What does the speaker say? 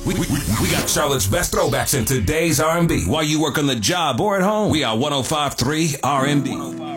We got Charlotte's best throwbacks in today's R&B. While you work on the job or at home, we are 105.3 R&B.